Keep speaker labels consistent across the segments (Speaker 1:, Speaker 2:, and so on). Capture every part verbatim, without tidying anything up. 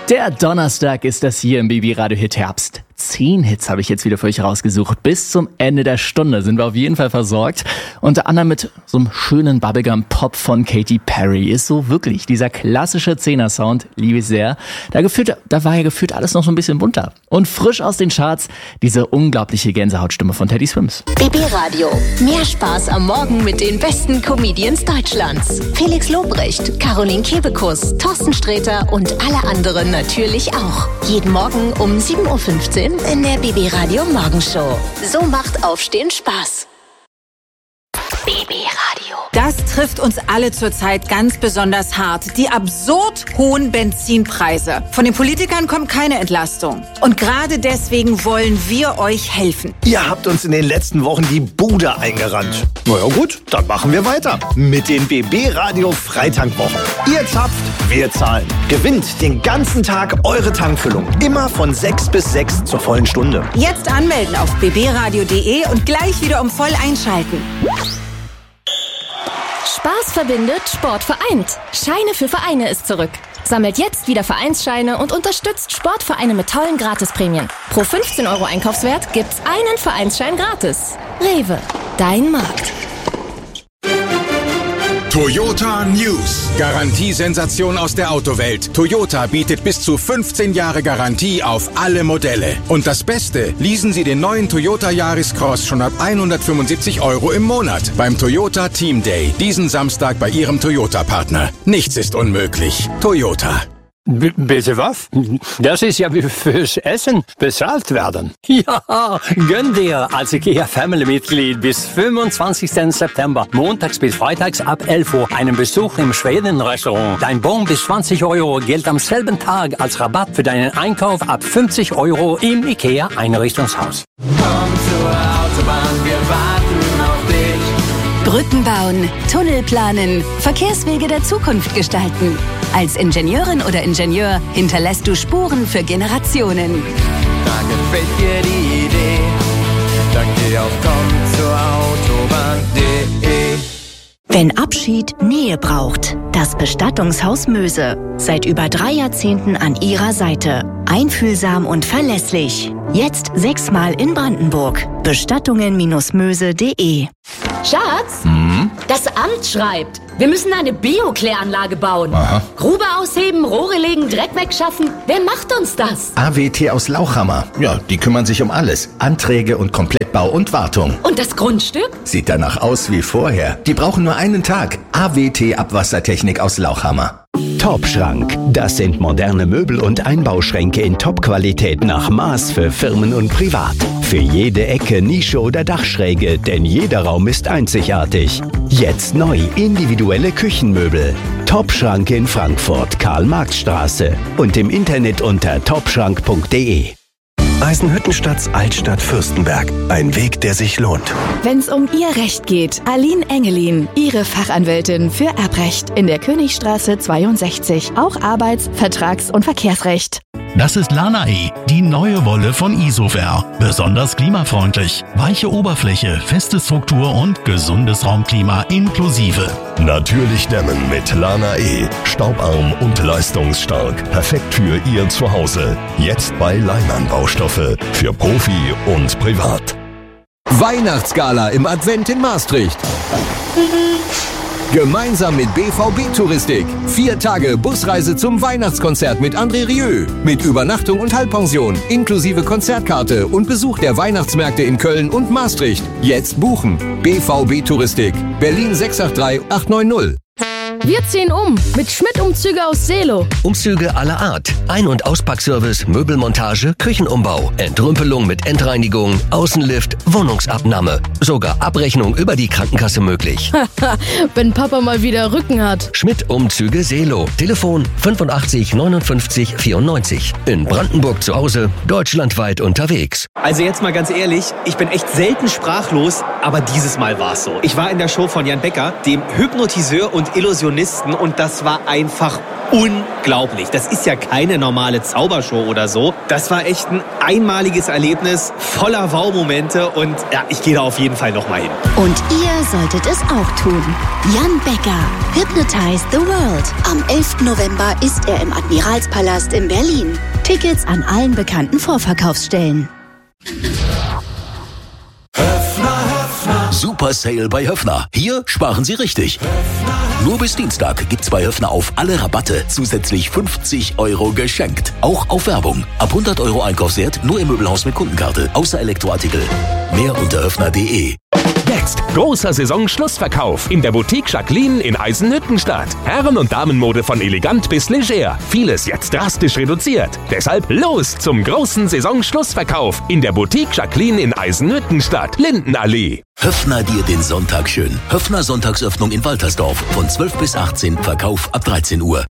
Speaker 1: Der Donnerstag ist das hier im B B Radio Hit Herbst. Zehn Hits habe ich jetzt wieder für euch rausgesucht. Bis zum Ende der Stunde sind wir auf jeden Fall versorgt. Unter anderem mit so einem schönen Bubblegum-Pop von Katy Perry. Ist so wirklich dieser klassische Zehner-Sound, liebe ich sehr. Da, gefühlt, da war ja gefühlt alles noch so ein bisschen bunter. Und frisch aus den Charts diese unglaubliche Gänsehautstimme von Teddy Swims.
Speaker 2: B B Radio. Mehr Spaß am Morgen mit den besten Comedians Deutschlands. Felix Lobrecht, Caroline Kebekus, Thorsten Sträter und alle anderen natürlich auch. Jeden Morgen um sieben Uhr fünfzehn in der B B Radio Morgenshow. So macht Aufstehen Spaß. B B Radio.
Speaker 3: Das trifft uns alle zurzeit ganz besonders hart. Die absurd hohen Benzinpreise. Von den Politikern kommt keine Entlastung. Und gerade deswegen wollen wir euch helfen.
Speaker 4: Ihr habt uns in den letzten Wochen die Bude eingerannt. Na ja gut, dann machen wir weiter. Mit den B B Radio Freitankwochen. Ihr zapft, wir zahlen. Gewinnt den ganzen Tag eure Tankfüllung. Immer von sechs bis sechs zur vollen Stunde.
Speaker 3: Jetzt anmelden auf b b radio punkt d e und gleich wieder um voll einschalten.
Speaker 5: Spaß verbindet, Sport vereint. Scheine für Vereine ist zurück. Sammelt jetzt wieder Vereinsscheine und unterstützt Sportvereine mit tollen Gratisprämien. Pro fünfzehn Euro Einkaufswert gibt's einen Vereinsschein gratis. Rewe, dein Markt.
Speaker 6: Toyota News. Garantiesensation aus der Autowelt. Toyota bietet bis zu fünfzehn Jahre Garantie auf alle Modelle. Und das Beste, leasen Sie den neuen Toyota Yaris Cross schon ab hundertfünfundsiebzig Euro im Monat beim Toyota Team Day. Diesen Samstag bei Ihrem Toyota-Partner. Nichts ist unmöglich. Toyota.
Speaker 7: B- bitte was? Das ist ja wie fürs Essen bezahlt werden. Ja, gönn dir als IKEA-Family-Mitglied bis fünfundzwanzigsten September, montags bis freitags ab elf Uhr, einen Besuch im Schweden-Restaurant. Dein Bon bis zwanzig Euro gilt am selben Tag als Rabatt für deinen Einkauf ab fünfzig Euro im IKEA-Einrichtungshaus.
Speaker 8: Komm zur Autobahn, wir warten auf dich.
Speaker 2: Brücken bauen, Tunnel planen, Verkehrswege der Zukunft gestalten. Als Ingenieurin oder Ingenieur hinterlässt du Spuren für Generationen.
Speaker 8: Da gefällt dir die Idee, dann geh auf komm zur Autobahn punkt de.
Speaker 2: Wenn Abschied Nähe braucht, das Bestattungshaus Möse. Seit über drei Jahrzehnten an Ihrer Seite. Einfühlsam und verlässlich. Jetzt sechsmal in Brandenburg. Bestattungen Möse punkt de.
Speaker 9: Schatz,
Speaker 1: Mhm.
Speaker 9: das Amt schreibt, wir müssen eine Biokläranlage bauen.
Speaker 1: Aha.
Speaker 9: Grube ausheben, Rohre legen, Dreck wegschaffen. Wer macht uns das?
Speaker 4: A W T aus Lauchhammer. Ja, die kümmern sich um alles. Anträge und Komplettbau und Wartung.
Speaker 9: Und das Grundstück?
Speaker 4: Sieht danach aus wie vorher. Die brauchen nur einen Tag. A W T Abwassertechnik aus Lauchhammer.
Speaker 10: Top-Schrank. Das sind moderne Möbel und Einbauschränke in Top-Qualität nach Maß für Firmen und Privat. Für jede Ecke, Nische oder Dachschräge, denn jeder Raum ist einzigartig. Jetzt neu, individuelle Küchenmöbel. Top-Schrank in Frankfurt, Karl-Marx-Straße und im Internet unter topschrank punkt de.
Speaker 11: Eisenhüttenstadts Altstadt Fürstenberg. Ein Weg, der sich lohnt.
Speaker 5: Wenn's um Ihr Recht geht, Aline Engelin, Ihre Fachanwältin für Erbrecht in der Königstraße zweiundsechzig. Auch Arbeits-, Vertrags- und Verkehrsrecht.
Speaker 12: Das ist Lana-E, die neue Wolle von Isofer. Besonders klimafreundlich. Weiche Oberfläche, feste Struktur und gesundes Raumklima inklusive.
Speaker 11: Natürlich dämmen mit Lana-E. Staubarm und leistungsstark. Perfekt für Ihr Zuhause. Jetzt bei Leimann Baustoffe. Für Profi und Privat.
Speaker 13: Weihnachtsgala im Advent in Maastricht. Gemeinsam mit B V B Touristik. Vier Tage Busreise zum Weihnachtskonzert mit André Rieu. Mit Übernachtung und Halbpension, inklusive Konzertkarte und Besuch der Weihnachtsmärkte in Köln und Maastricht. Jetzt buchen. B V B Touristik. Berlin sechs acht drei acht neun null.
Speaker 14: Wir ziehen um mit Schmidt-Umzüge aus Seelow.
Speaker 15: Umzüge aller Art. Ein- und Auspackservice, Möbelmontage, Küchenumbau, Entrümpelung mit Endreinigung, Außenlift, Wohnungsabnahme. Sogar Abrechnung über die Krankenkasse möglich.
Speaker 14: Wenn Papa mal wieder Rücken hat.
Speaker 15: Schmidt-Umzüge Seelow. Telefon fünfundachtzig neunundfünfzig vierundneunzig. In Brandenburg zu Hause, deutschlandweit unterwegs.
Speaker 16: Also jetzt mal ganz ehrlich, ich bin echt selten sprachlos, aber dieses Mal war's so. Ich war in der Show von Jan Becker, dem Hypnotiseur und Illusionisten Illusionisten und das war einfach unglaublich. Das ist ja keine normale Zaubershow oder so. Das war echt ein einmaliges Erlebnis, voller Wow-Momente und ja, ich gehe da auf jeden Fall nochmal hin.
Speaker 2: Und ihr solltet es auch tun. Jan Becker, Hypnotize the World. Am elften November ist er im Admiralspalast in Berlin. Tickets an allen bekannten Vorverkaufsstellen.
Speaker 17: Super Sale bei Höffner. Hier sparen Sie richtig. Nur bis Dienstag gibt's bei Höffner auf alle Rabatte zusätzlich fünfzig Euro geschenkt. Auch auf Werbung. Ab hundert Euro Einkaufswert nur im Möbelhaus mit Kundenkarte. Außer Elektroartikel. Mehr unter höffner punkt de.
Speaker 18: Jetzt großer Saisonschlussverkauf in der Boutique Jacqueline in Eisenhüttenstadt. Herren- und Damenmode von elegant bis leger. Vieles jetzt drastisch reduziert. Deshalb los zum großen Saisonschlussverkauf in der Boutique Jacqueline in Eisenhüttenstadt, Lindenallee.
Speaker 17: Höffner dir den Sonntag schön. Höffner Sonntagsöffnung in Waltersdorf von zwölf bis achtzehn, Verkauf ab dreizehn Uhr.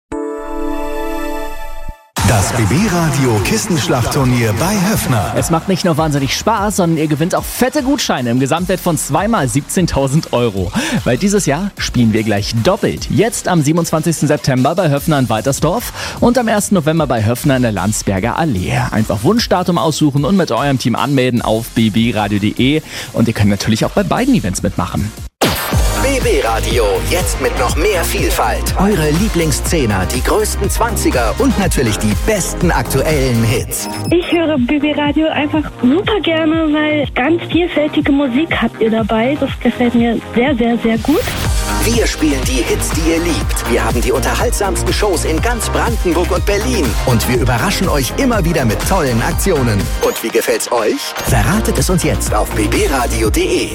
Speaker 4: Das B B-Radio Kissenschlachtturnier bei Höffner.
Speaker 1: Es macht nicht nur wahnsinnig Spaß, sondern ihr gewinnt auch fette Gutscheine im Gesamtwert von zweimal siebzehntausend Euro. Weil dieses Jahr spielen wir gleich doppelt. Jetzt am siebenundzwanzigsten September bei Höffner in Waltersdorf und am ersten November bei Höffner in der Landsberger Allee. Einfach Wunschdatum aussuchen und mit eurem Team anmelden auf b b radio punkt de und ihr könnt natürlich auch bei beiden Events mitmachen.
Speaker 19: B B-Radio, jetzt mit noch mehr Vielfalt. Eure Lieblingszehner, die größten Zwanziger und natürlich die besten aktuellen Hits.
Speaker 20: Ich höre B B-Radio einfach super gerne, weil ganz vielfältige Musik habt ihr dabei. Das gefällt mir sehr, sehr, sehr gut.
Speaker 19: Wir spielen die Hits, die ihr liebt. Wir haben die unterhaltsamsten Shows in ganz Brandenburg und Berlin. Und wir überraschen euch immer wieder mit tollen Aktionen. Und wie gefällt's euch? Verratet es uns jetzt auf b b radio punkt de.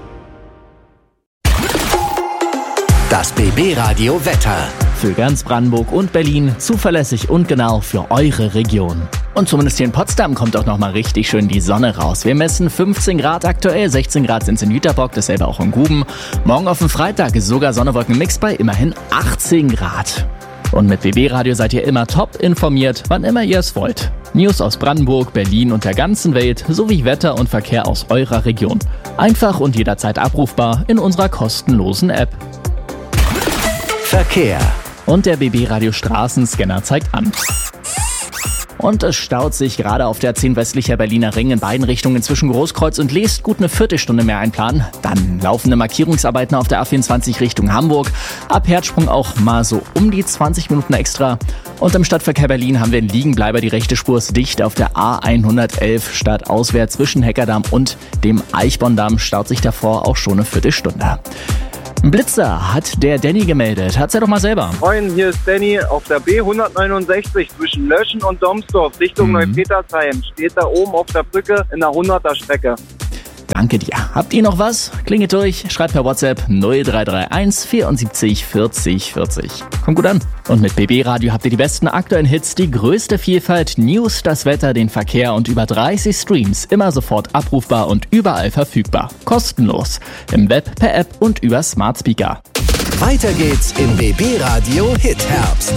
Speaker 19: Das B B-Radio Wetter.
Speaker 1: Für ganz Brandenburg und Berlin zuverlässig und genau für eure Region. Und zumindest hier in Potsdam kommt auch nochmal richtig schön die Sonne raus. Wir messen fünfzehn Grad aktuell, sechzehn Grad sind es in Jüterbock, dasselbe auch in Guben. Morgen auf dem Freitag ist sogar Sonne-Wolken-Mix bei immerhin achtzehn Grad. Und mit B B-Radio seid ihr immer top informiert, wann immer ihr es wollt. News aus Brandenburg, Berlin und der ganzen Welt sowie Wetter und Verkehr aus eurer Region. Einfach und jederzeit abrufbar in unserer kostenlosen App.
Speaker 19: Verkehr.
Speaker 1: Und der B B-Radio Straßenscanner zeigt an. Und es staut sich gerade auf der zehn westlicher Berliner Ring in beiden Richtungen zwischen Großkreuz und Leest gut eine Viertelstunde mehr einplanen. Dann laufende Markierungsarbeiten auf der A vierundzwanzig Richtung Hamburg. Ab Herzsprung auch mal so um die zwanzig Minuten extra. Und im Stadtverkehr Berlin haben wir in Liegenbleiber die rechte Spur ist dicht. Auf der A hundertelf stadtauswärts zwischen Heckerdamm und dem Eichborndamm staut sich davor auch schon eine Viertelstunde. Ein Blitzer hat der Danny gemeldet. Hat's ja doch mal selber.
Speaker 21: Moin, hier ist Danny auf der B hundertneunundsechzig zwischen Löschen und Domsdorf Richtung mhm. Neupetersheim. Steht da oben auf der Brücke in der hunderter Strecke.
Speaker 1: Danke dir. Habt ihr noch was? Klingelt durch, schreibt per WhatsApp null drei drei eins vierundsiebzig vierzig vierzig. Kommt gut an. Und mit B B-Radio habt ihr die besten aktuellen Hits, die größte Vielfalt, News, das Wetter, den Verkehr und über dreißig Streams. Immer sofort abrufbar und überall verfügbar. Kostenlos. Im Web, per App und über Smart Speaker.
Speaker 19: Weiter geht's im B B-Radio Hit Herbst.